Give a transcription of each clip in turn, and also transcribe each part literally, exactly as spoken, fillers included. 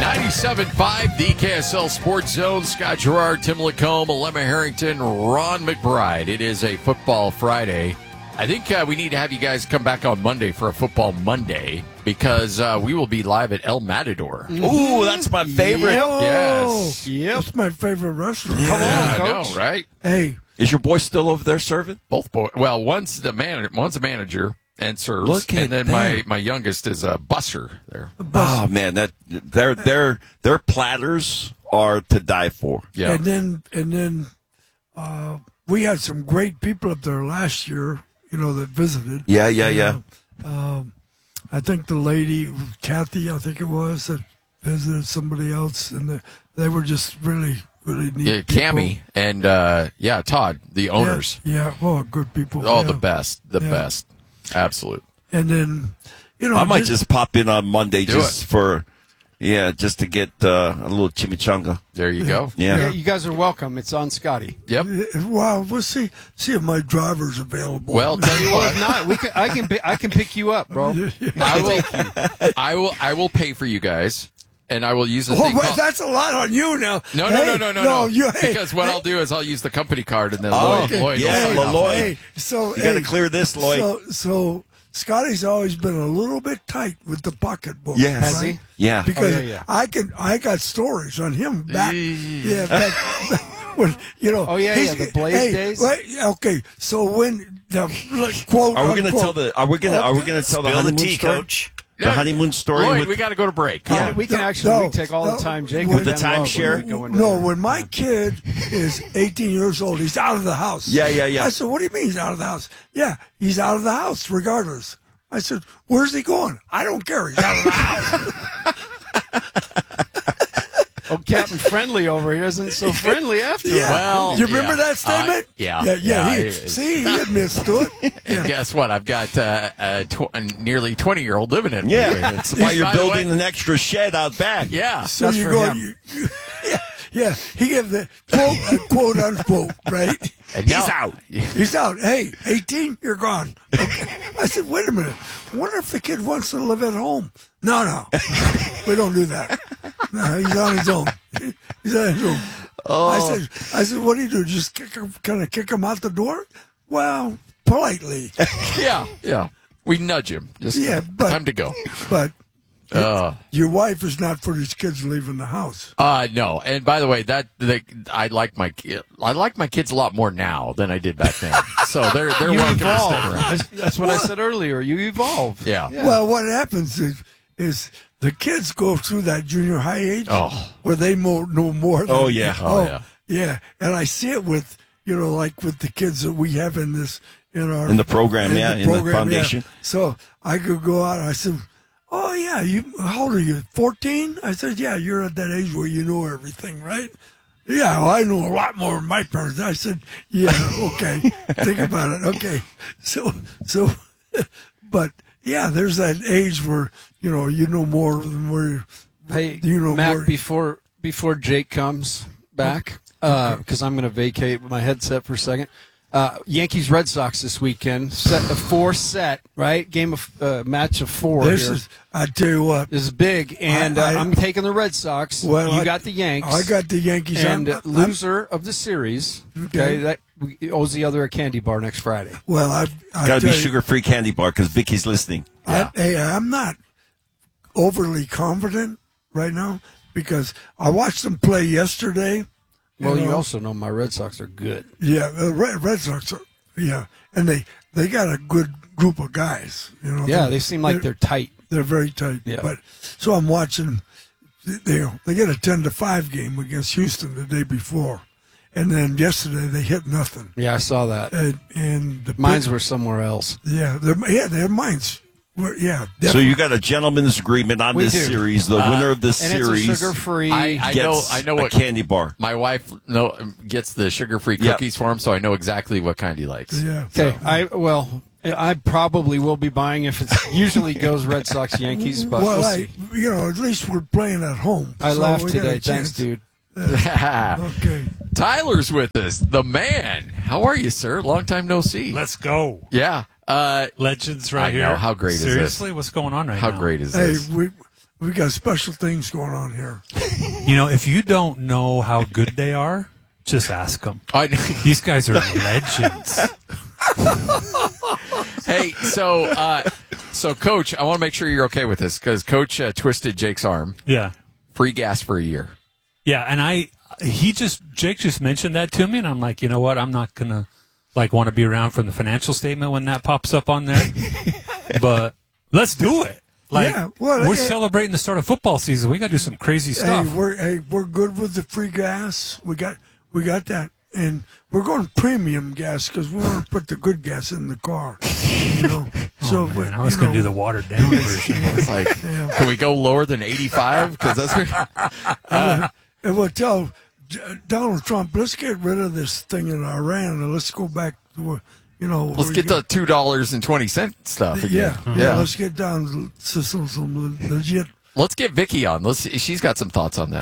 ninety-seven point five, the K S L Sports Zone. Scott Gerard, Tim Lacombe, Lemma Harrington, Ron McBride. It is a football Friday. I think uh, we need to have you guys come back on Monday for a football Monday because uh, we will be live at El Matador. Ooh, that's my favorite. Yep. Yes. Yep. That's my favorite restaurant. Yeah, Come on, I Coach. know, right? Hey. Is your boy still over there serving? Both boys. Well, one's the man. One's a manager and serves, Look at and then that. my, my youngest is a busser there. Oh man, that their their their platters are to die for. Yeah. And then and then uh, we had some great people up there last year, you know, that visited. Yeah, yeah, yeah. Um, I think the lady, Kathy, I think it was, that visited somebody else, and the, they were just really, really neat Yeah, people. Cammy and uh, yeah, Todd, the owners. Yeah, yeah. Oh, good people. Oh, yeah. the best, the Yeah. best, absolute. And then, you know, I might just pop in on Monday Do just it. for, yeah, just to get uh, a little chimichanga. There you go. Yeah. Yeah, you guys are welcome. It's on Scotty. Yep. Well, we'll see see if my driver's available. Well, tell you Well, what, if not, we can. I can. pi- I can pick you up, bro. I will. I will. I will pay for you guys, and I will use a Oh, thing wait, called- that's a lot on you now. No, no, Hey, no, no, no, no. You, hey, because what hey, I'll do is I'll use the company card, and then Oh, Lloyd, Lloyd yeah, will sign off. Lloyd. Hey, so You got to hey, clear this, Lloyd. So, so Scotty's always been a little bit tight with the pocketbook. Yes. Has he? right? Yeah. Because Oh, yeah, yeah. I can, I got stories on him back. Yeah. Yeah, back, when you know. Oh, yeah, he's- yeah, the Blaze hey, days? Right, okay, so when the like, quote, Are we going to unquote, tell the? Are we going to? Are we going to tell the Spill the honeymoon tea, story? Coach. The honeymoon story. Lloyd, with, we got to go to break. Yeah. We can No, actually we no, can take all no, the time. Jake with and the Ben love timeshare? when we go into No, there. when my kid is eighteen years old, he's out of the house. Yeah, yeah, yeah. I said, what do you mean he's out of the house? Yeah, he's out of the house regardless. I said, where's he going? I don't care. He's out of the house. Oh, Captain Friendly over here isn't so friendly after Yeah. all. Well, you remember yeah. that statement? I- yeah. Yeah, yeah. Yeah, he, I- see, he admits to it. And guess what? I've got uh, a, tw- a nearly twenty-year-old living in yeah. It's, That's why you're by the building way- an extra shed out back. Yeah. So That's you for go, him. you, you, yeah, yeah. He gave the quote, uh, quote unquote, right? And He's now- out. He's out. Hey, eighteen, you're gone. Okay. I said, wait a minute. I wonder if the kid wants to live at home. No, no. We don't do that. No, he's on his own. He's on his own. Oh. I said, I said, what do you do? Just kick him, kind of kick him out the door? Well, politely. Yeah. Yeah. We nudge him. Just Yeah, but- time to go. But Uh, your wife is not for these kids leaving the house. uh, no. And by the way, that the, I like my ki- I like my kids a lot more now than I did back then. So they're they're You welcome to stick evolve. around. That's, that's what I said earlier. You evolve. Yeah. Well, what happens is, is the kids go through that junior high age Oh. where they mo- know more. Than, Oh, yeah. Oh, yeah. yeah. And I see it with, you know, like with the kids that we have in this, in our In the program, yeah, in the foundation. yeah. So I could go out and I said, oh, yeah, you, how old are you, fourteen? I said, yeah, you're at that age where you know everything, right? Yeah, well, I know a lot more than my parents. I said, yeah, okay, think about it. Okay. So, so, but yeah, there's that age where, you know, you know more than where Hey, you know Mac, more. before before Jake comes back, because I'm going to vacate my headset for a second. Uh, Yankees Red Sox this weekend. Set a four set right game of uh, match of four. This here. is, I tell you what, This is big, and I- I- uh, I'm taking the Red Sox. Well, you I- got the Yanks. I got the Yankees. and I'm- uh, I'm- loser of the series. Okay. Okay, that owes the other a candy bar next Friday. Well, I, I Got to be tell you, sugar-free candy bar because Vicky's listening. I, hey, I'm not overly confident right now because I watched them play yesterday. Well, you know. also know my Red Sox are good. Yeah, the Red, Red Sox. Are, yeah, and they they got a good group of guys. You know. Yeah, they seem like they're tight. they're very tight. Yeah. But so I'm watching. They they get a ten to five game against Houston the day before, and then yesterday they hit nothing. Yeah, I saw that. And, and the Mines were somewhere else. yeah, their yeah their minds were yeah. So Definitely. you got a gentleman's agreement on We this do. series. The winner of the And series it's a sugar-free. I, I know. gets I know a what candy bar. my wife know, gets the sugar-free Yeah. cookies for him, so I know exactly what kind he likes. yeah. Okay, so- I well, I probably will be buying if it usually goes Red Sox Yankees, but well, we'll I, see. you know, at least we're playing at home. I so laughed we got a today. Thanks, chance. dude. Okay. Tyler's with us, the man. How are you, sir? Long time no see. Let's go. Yeah. Uh, Legends right I here. know. How great is this? Seriously? What's going on right how now? great is Hey, this? we we got special things going on here. You know, if you don't know how good they are, just ask them. I, These guys are legends. hey, so uh, so Coach, I want to make sure you're okay with this because Coach uh, twisted Jake's arm. Yeah. Free gas for a year. Yeah, and I, he just, Jake just mentioned that to me, and I'm like, you know what? I'm not going to, like, want to be around for the financial statement when that pops up on there. But let's do it. Like, Yeah, well, we're hey- celebrating the start of football season. We got to do some crazy stuff. Hey, we're hey, we're good with the free gas. We got we got that, and we're going premium gas because we want to put the good gas in the car. You know, so Oh, man, we- I was you going to know, do the watered down version. It's like, Yeah. can we go lower than eighty-five? Because that's Uh, and we'll tell D- Donald Trump, let's get rid of this thing in Iran and let's go back to where, you know. let's we get can- the two dollars and twenty cent stuff yeah, again. yeah, Let's get down to some, some legit. Let's get Vicky on. Let's. She's got some thoughts on that.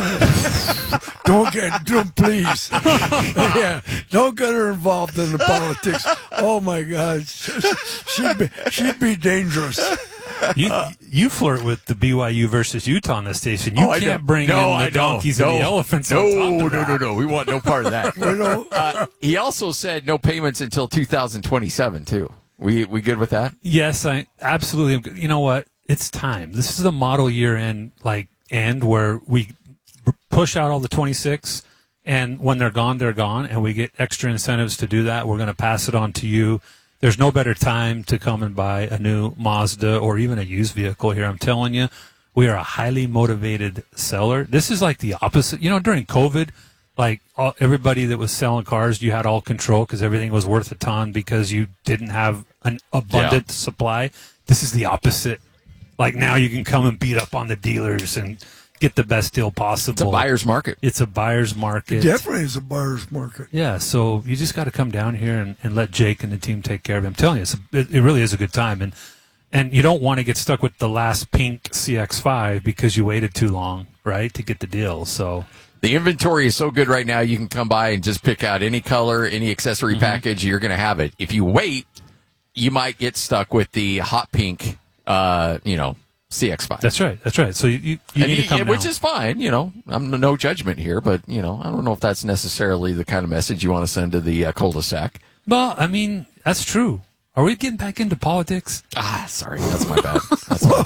Don't get, don't please. yeah, don't get her involved in the politics. Oh my God, she'd be, she'd be dangerous. You, you flirt with the B Y U versus Utah on the station. You Oh, I can't don't- bring no, in the I don't. donkeys no, and the elephants. No, on no, top no, of no, that. no. We want no part of that. You know, Uh, he also said no payments until two thousand twenty-seven too. We we good with that? Yes, I absolutely. am good. You know what? It's time. This is the model year end, like end where we b- push out all the twenty-six, and when they're gone, they're gone, and we get extra incentives to do that. We're going to pass it on to you. There's no better time to come and buy a new Mazda or even a used vehicle here. I'm telling you, we are a highly motivated seller. This is like the opposite. You know, during COVID, like all, everybody that was selling cars, you had all control because everything was worth a ton because you didn't have an abundant Yeah. supply. This is the opposite. Like now you can come and beat up on the dealers and get the best deal possible. It's a buyer's market. It's a buyer's market. definitely is a buyer's market. Yeah, so you just got to come down here and, and let Jake and the team take care of him. I'm telling you, it's a, it, it really is a good time. And and you don't want to get stuck with the last pink C X five because you waited too long, right, to get the deal. So The inventory is so good right now. You can come by and just pick out any color, any accessory Mm-hmm. package. You're going to have it. If you wait, you might get stuck with the hot pink, uh, you know, C X five. that's right. That's right. So you, you, you And need you- to come which now. is fine, you know. I'm no judgment here, but you know, I don't know if that's necessarily the kind of message you want to send to the uh, cul-de-sac. Well, I mean, that's true. Are we getting back into politics? Ah, sorry, that's my bad. That's my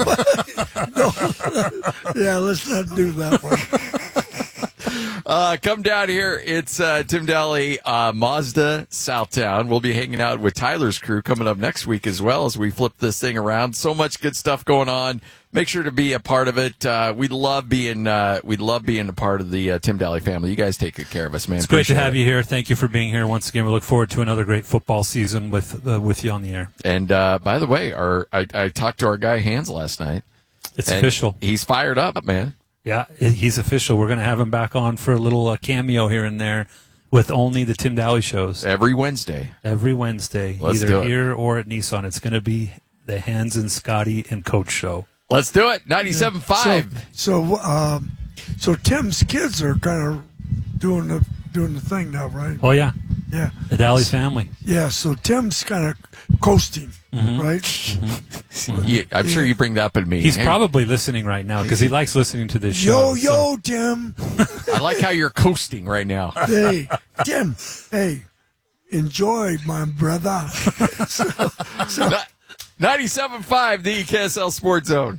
bad. Yeah, let's not do that one. Uh, come down here. It's uh, Tim Daly, uh, Mazda Southtown. We'll be hanging out with Tyler's crew coming up next week as well as we flip this thing around. So much good stuff going on. Make sure to be a part of it. Uh, we love being uh, we love being a part of the uh, Tim Daly family. You guys take good care of us, man. It's great to Appreciate have it. you here. Thank you for being here once again. We look forward to another great football season with uh, with you on the air. And uh, by the way, our I, I talked to our guy Hans last night. It's and official. He's fired up, man. Yeah, he's official. We're going to have him back on for a little uh, cameo here and there with only the Tim Daly shows Every Wednesday. every Wednesday, Let's do either it. here or at Nissan. It's going to be the Hans and Scotty and Coach show. Let's do it. ninety-seven point five. So, so, um, so Tim's kids are kind of doing the doing the thing now, right? Oh, yeah, Yeah, the Daly family. yeah. So Tim's kind of coasting, Mm-hmm. right? Yeah, I'm sure you bring that up at me. He's Hey, probably listening right now because he likes listening to this Yo, show. yo, Tim. I like how you're coasting right now. Hey, Tim. Hey, enjoy, my brother. so, so ninety-seven point five, the K S L Sports Zone.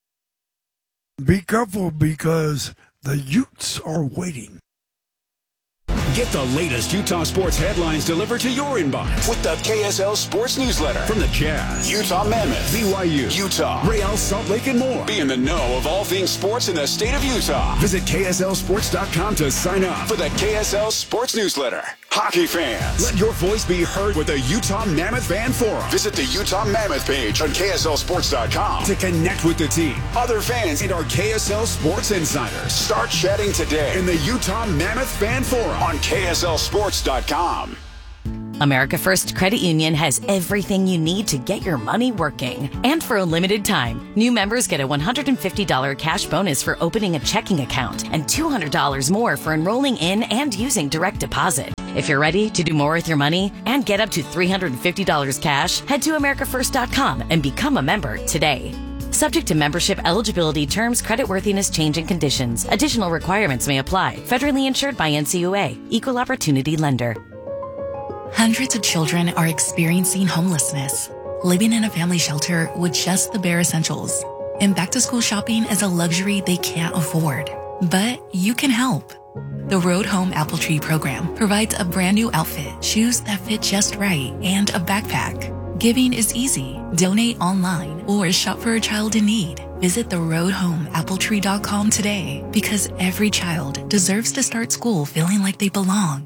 be careful because the Utes are waiting. Get the latest Utah sports headlines delivered to your inbox with the K S L Sports Newsletter. From the Jazz, Utah Mammoth, B Y U, Utah, Real Salt Lake, and more. Be in the know of all things sports in the state of Utah. Visit K S L sports dot com to sign up for the K S L Sports Newsletter. Hockey fans, let your voice be heard with the Utah Mammoth Fan Forum. Visit the Utah Mammoth page on K S L sports dot com to connect with the team, other fans, and our K S L Sports Insiders. Start chatting today in the Utah Mammoth Fan Forum on K S L sports dot com. America First Credit Union has everything you need to get your money working. And for a limited time, new members get a one hundred fifty dollars cash bonus for opening a checking account and two hundred dollars more for enrolling in and using direct deposit. If you're ready to do more with your money and get up to three hundred fifty dollars cash, head to America First dot com and become a member today. Subject to membership eligibility terms, creditworthiness, change, and conditions. Additional requirements may apply. Federally insured by N C U A. Equal Opportunity Lender. Hundreds of children are experiencing homelessness, living in a family shelter with just the bare essentials. And back-to-school shopping is a luxury they can't afford. But you can help. The Road Home Apple Tree program provides a brand new outfit, shoes that fit just right, and a backpack. Giving is easy. Donate online or shop for a child in need. Visit the road home apple tree dot com today, because every child deserves to start school feeling like they belong.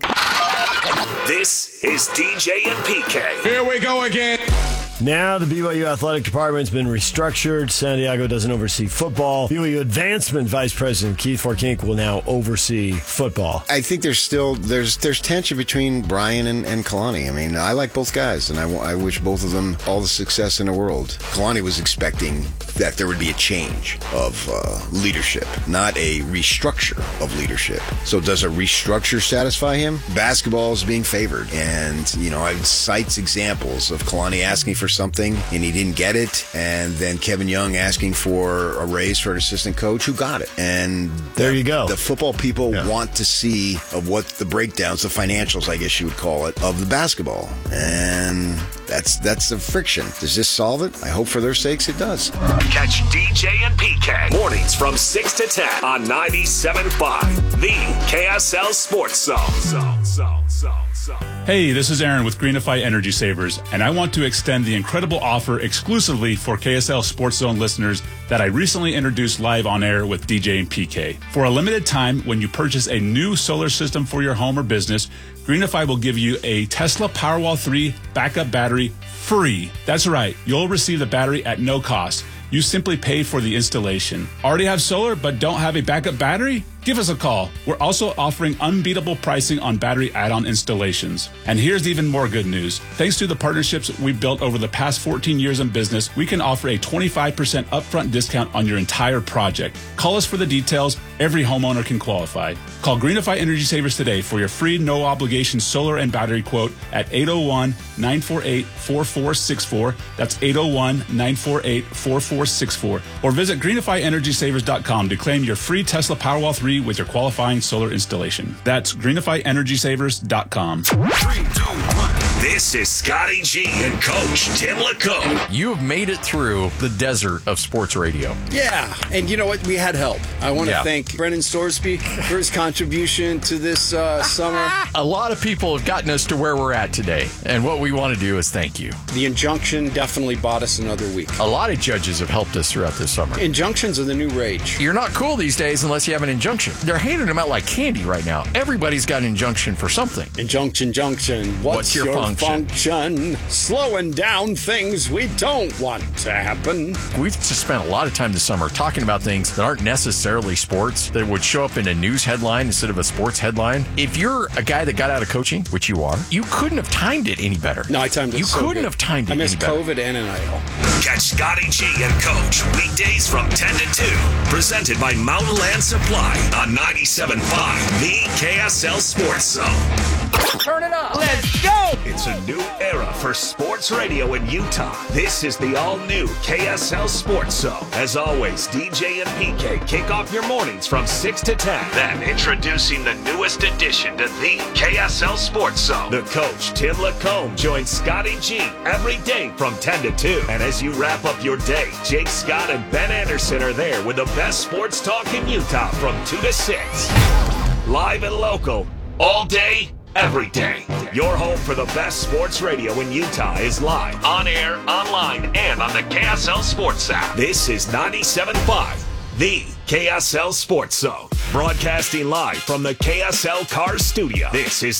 This is D J and P K. Here we go again. Now the B Y U athletic department's been restructured. Santiago doesn't oversee football. B Y U advancement vice president Keith Forkink will now oversee football. I think there's still there's there's tension between Brian and, and Kalani. I mean, I like both guys, and I, I wish both of them all the success in the world. Kalani was expecting that there would be a change of uh, leadership, not a restructure of leadership. So does a restructure satisfy him? Basketball is being favored, and you know, I cites examples of Kalani asking for something and he didn't get it, and then Kevin Young asking for a raise for an assistant coach who got it. And there you go. The football people yeah. want to see of what the breakdowns, the financials, I guess you would call it, of the basketball. And that's that's the friction. Does this solve it? I hope for their sakes it does. Catch D J and P K mornings from six to ten on ninety-seven point five, the K S L Sports Zone. Zone, zone, zone, zone. Hey, this is Aaron with Greenify Energy Savers, and I want to extend the incredible offer exclusively for K S L Sports Zone listeners that I recently introduced live on air with D J and P K. For a limited time, when you purchase a new solar system for your home or business, Greenify will give you a Tesla Powerwall three backup battery free. That's right, you'll receive the battery at no cost. You simply pay for the installation. Already have solar but don't have a backup battery? Give us a call. We're also offering unbeatable pricing on battery add-on installations. And here's even more good news. Thanks to the partnerships we've built over the past fourteen years in business, we can offer a twenty-five percent upfront discount on your entire project. Call us for the details. Every homeowner can qualify. Call Greenify Energy Savers today for your free no-obligation solar and battery quote at eight oh one, nine four eight, four four six four. That's eight oh one, nine four eight, four four six four. Or visit greenify energy savers dot com to claim your free Tesla Powerwall three with your qualifying solar installation. That's greenify energy savers dot com. Three, two, one. This is Scotty G and Coach Tim LaComb. You have made it through the desert of sports radio. Yeah, and you know what? We had help. I want to Yeah. thank Brendan Storsby for his contribution to this uh, summer. A lot of people have gotten us to where we're at today, and what we want to do is thank you. The injunction definitely bought us another week. A lot of judges have helped us throughout this summer. Injunctions are the new rage. You're not cool these days unless you have an injunction. They're handing them out like candy right now. Everybody's got an injunction for something. Injunction, junction. What's, What's your, your function? function? Slowing down things we don't want to happen. We've just spent a lot of time this summer talking about things that aren't necessarily sports, that would show up in a news headline instead of a sports headline. If you're a guy that got out of coaching, which you are, you couldn't have timed it any better. No, I timed it You so couldn't good. have timed it I any missed better. COVID and N I L. Catch Scotty G and Coach weekdays from ten to two. Presented by Mountain Land Supply on ninety-seven point five, the K S L Sports Zone. Turn it up. Let's go. It's a new era for sports radio in Utah. This is the all-new K S L Sports Zone. As always, D J and P K kick off your mornings from six to ten. Then introducing the newest addition to the K S L Sports Zone. The coach, Tim LaComb, joins Scotty G every day from ten to two. And as you wrap up your day, Jake Scott and Ben Anderson are there with the best sports talk in Utah from two to six. Live and local, all day, every day. Your home for the best sports radio in Utah is live, on air, online, and on the K S L Sports app. This is ninety-seven point five, the K S L Sports Zone. Broadcasting live from the K S L Car Studio. This is